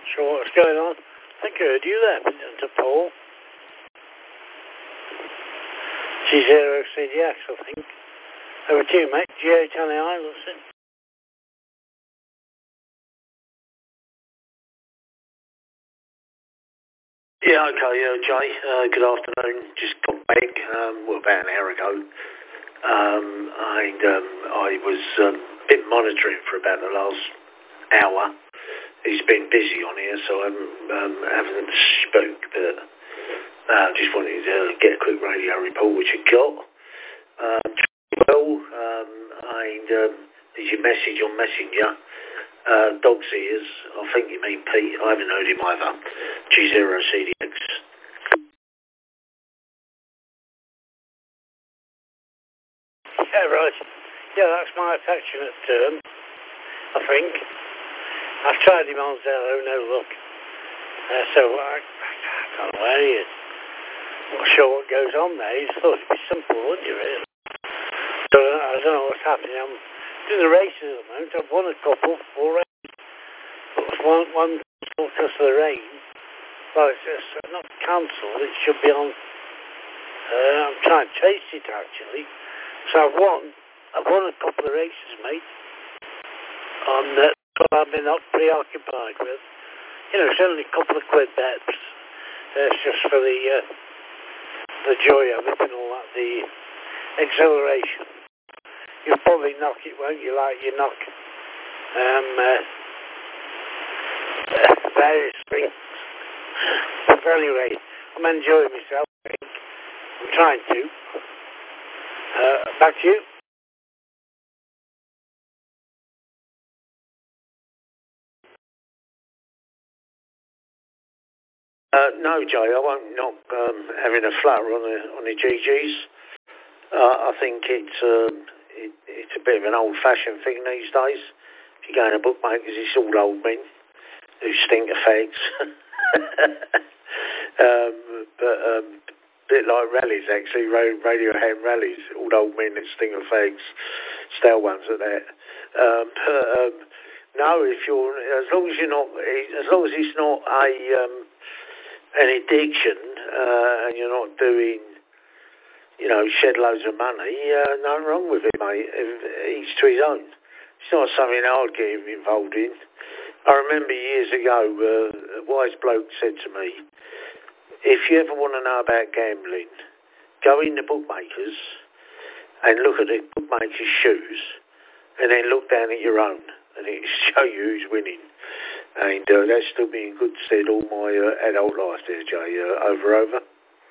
sure what's going on. I think I heard you there, to Paul. G0CDX, I think. Over to you, mate. G8 on the eye, listen. Yeah, okay, Jay. Good afternoon. Just got back, about an hour ago. I was been monitoring for about the last hour. He's been busy on here, so I haven't spoke, but just wanted to get a quick radio report, which I got. Did you message on Messenger? Dog's ears, I think you mean Pete. I haven't heard him either. G0CDX. Yeah, right. Yeah, that's my affectionate term, I think. I've tried him on Zello, no luck. So I don't know where he is. Not sure what goes on there. You thought it'd be simple, wouldn't you, really? So I don't know what's happening. I'm doing the races at the moment. I've won a couple, 4 races. But one because of the rain. Well, it's not cancelled. It should be on. I'm trying to chase it, actually. So I've won a couple of races, mate. On what I've been preoccupied with. You know, it's only a couple of quid bets. It's just for the joy of it and all that, the exhilaration. You'll probably knock it, won't you, like you knock various things. But anyway, I'm enjoying myself, I think. I'm trying to. Back to you. No, Jay, I won't knock having a flutter on the GGs. I think it's a bit of an old-fashioned thing these days. If you go in a bookmakers, it's all old men who stink of fags. But a bit like rallies, actually, radio ham rallies, all old men that stink of fags, stale ones at that. No, if you're as long as it's not an addiction and you're not doing, shed loads of money, nothing wrong with it, mate. Each to his own. It's not something I'd get involved in. I remember years ago, a wise bloke said to me, if you ever want to know about gambling, go in the bookmakers and look at the bookmakers' shoes and then look down at your own and it'll show you who's winning. And that's still been in good stead all my adult life there, Jay, over.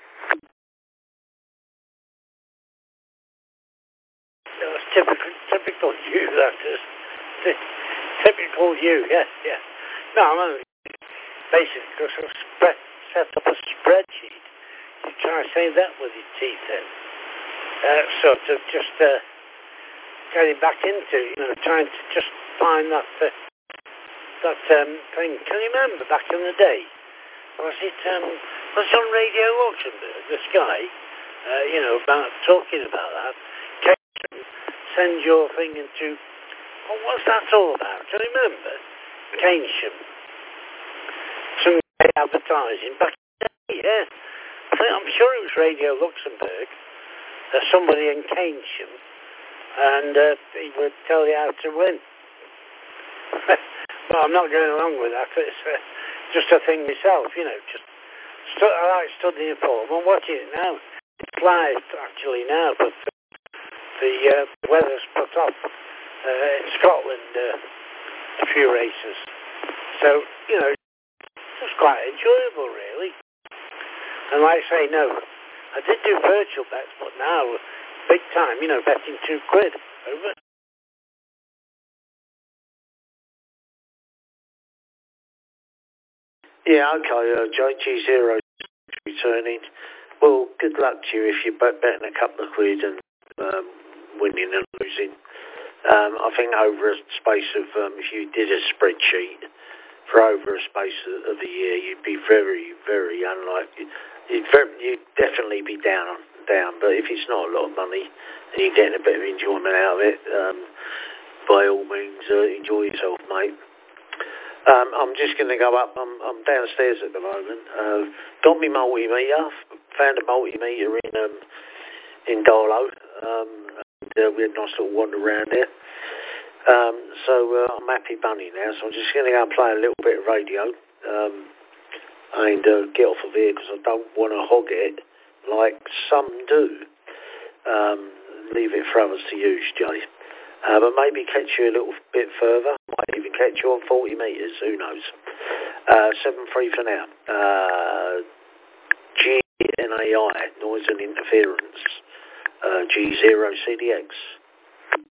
That's typical you, that is. Typical you, yes. No, I'm only basically because I've set up a spreadsheet. You try to say that with your teeth in. Sort of just getting back into, trying to just find that thing. Can you remember back in the day? Was it on Radio Luxembourg, this guy, about talking about that. Send your thing into, what's that all about? Do you remember? Keynsham. Some advertising back in the day, yeah. I'm sure it was Radio Luxembourg. Somebody in Keynsham. And he would tell you how to win. Well, I'm not going along with that. It's just a thing myself, I like studying form. I'm watching it now. It's live, actually, now, but the weather's put off in Scotland a few races. So, it's quite enjoyable, really. And like I say, no, I did do virtual bets, but now, big time, betting £2 over. Yeah, okay, G0 returning. Well, good luck to you if you're betting a couple of quid and winning and losing. I think over a space of, if you did a spreadsheet for over a space of a year, you'd be very, very unlikely. You'd definitely be down. But if it's not a lot of money and you're getting a bit of enjoyment out of it, by all means, enjoy yourself, mate. I'm just going to go up. I'm downstairs at the moment. Got me multimeter. Found a multimeter in Darlow. We had a nice little wander around there. So I'm happy bunny now. So I'm just going to go and play a little bit of radio and get off of here because I don't want to hog it like some do. Leave it for others to use, Jay. But maybe catch you a little bit further. Might even catch you on 40 metres. Who knows? 7-3 for now. GNAI, noise and interference. G0 CDX.